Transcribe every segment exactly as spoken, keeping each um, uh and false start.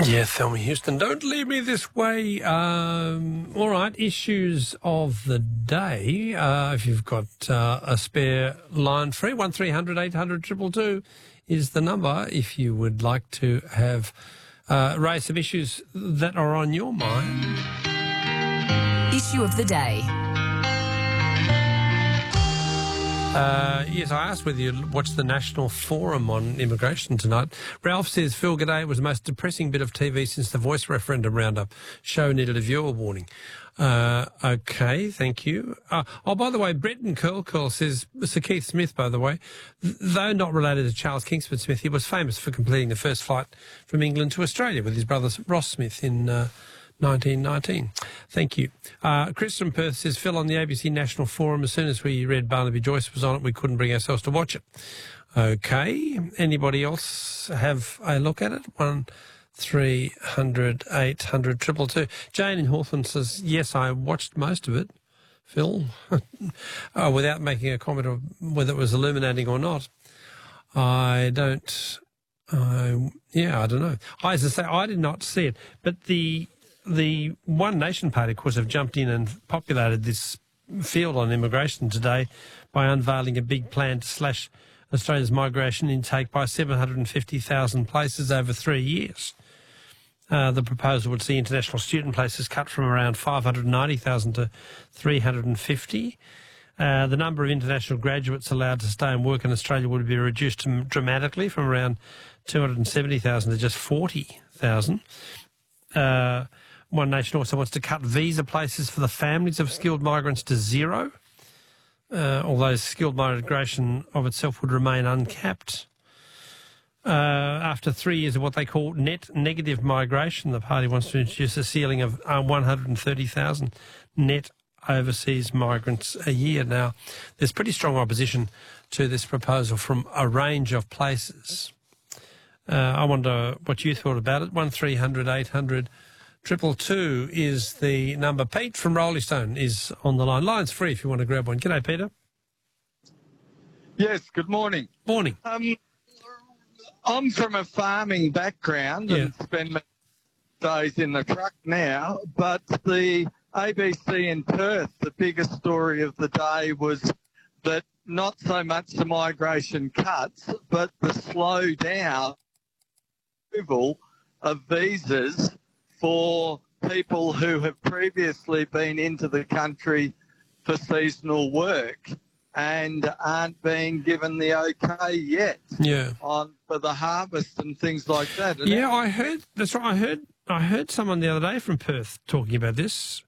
Yeah, Thelma Houston, don't leave me this way. Um, all right, issues of the day. Uh, if you've got uh, a spare line free, one three hundred eight hundred two two two is the number if you would like to have uh, raise some issues that are on your mind. Issue of the day. Uh, yes, I asked whether you watched the National Forum on immigration tonight. Ralph says, Phil, g'day, it was the most depressing bit of T V since the Voice referendum roundup. Show needed a viewer warning. Uh, okay, thank you. Uh, oh, by the way, Bretton Curl Curl says, Sir Keith Smith, by the way, th- though not related to Charles Kingsford Smith, he was famous for completing the first flight from England to Australia with his brother Ross Smith in uh, nineteen nineteen. Thank you. Uh, Chris from Perth says, Phil, on the A B C National Forum, as soon as we read Barnaby Joyce was on it, we couldn't bring ourselves to watch it. Okay. Anybody else have a look at it? One, three hundred, eight hundred, triple two. Jane in Hawthorne says, yes, I watched most of it, Phil, uh, without making a comment of whether it was illuminating or not. I don't, uh, yeah, I don't know. I, as I say, I did not see it, but the The One Nation Party, of course, have jumped in and populated this field on immigration today by unveiling a big plan to slash Australia's migration intake by seven hundred fifty thousand places over three years. Uh, the proposal would see international student places cut from around five hundred ninety thousand to three hundred fifty. Uh, the number of international graduates allowed to stay and work in Australia would be reduced dramatically from around two hundred seventy thousand to just forty thousand. Uh, One Nation also wants to cut visa places for the families of skilled migrants to zero, uh, although skilled migration of itself would remain uncapped. Uh, after three years of what they call net negative migration, the party wants to introduce a ceiling of uh, one hundred thirty thousand net overseas migrants a year. Now, there's pretty strong opposition to this proposal from a range of places. Uh, I wonder what you thought about it. one three hundred eight hundred Triple two is the number. Pete from Rolling Stone is on the line. Line's free if you want to grab one. G'day, Peter. Yes, good morning. Morning. Um, I'm from a farming background Yeah. and spend my days in the truck now, but the A B C in Perth, the biggest story of the day was that not so much the migration cuts, but the slow down approval of visas for people who have previously been into the country for seasonal work and aren't being given the okay yet Yeah. on for the harvest and things like that. And Yeah, I heard. That's right. I heard. I heard someone the other day from Perth talking about this,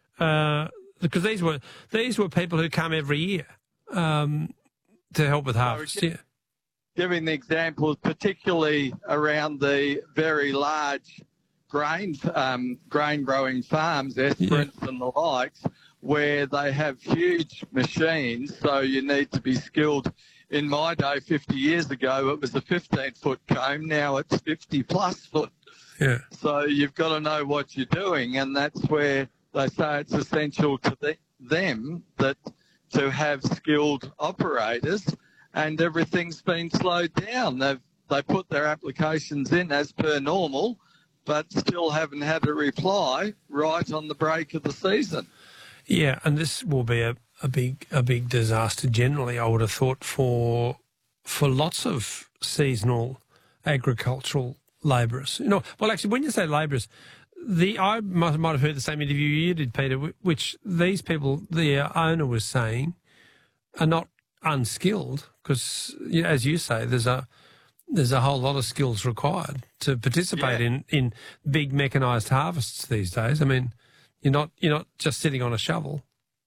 uh, because these were these were people who come every year um, to help with harvest. Yeah. Giving the examples, particularly around the very large grain um, grain growing farms, Esperance yeah. and the likes, where they have huge machines, so you need to be skilled. In my day, fifty years ago, it was a fifteen foot comb. Now it's fifty plus foot. Yeah. So you've got to know what you're doing, and that's where they say it's essential to the, them that to have skilled operators, and everything's been slowed down. They've they put their applications in as per normal, but still haven't had a reply right on the break of the season. Yeah, and this will be a, a big a big disaster generally, I would have thought, for for lots of seasonal agricultural labourers. You know, well, actually, when you say labourers, the I might, might have heard the same interview you did, Peter, which these people, the owner was saying, are not unskilled because, you know, as you say, there's a there's a whole lot of skills required to participate yeah. in, in big mechanised harvests these days. I mean, you're not you're not just sitting on a shovel.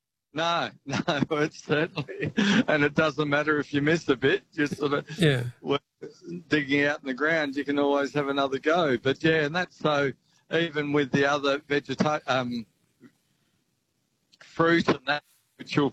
No, no, it's certainly, and it doesn't matter if you miss a bit. Just sort of yeah. digging out in the ground, you can always have another go. But yeah, and that's so. Even with the other vegeta- um, fruit and that, which will